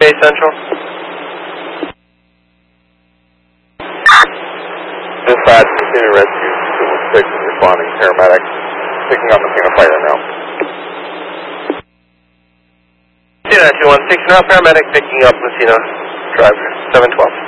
Bay Central. Dispatch, continue rescue, 216 responding, paramedic, picking up Messina Fire now. 216, now paramedic picking up Messina driver, 712.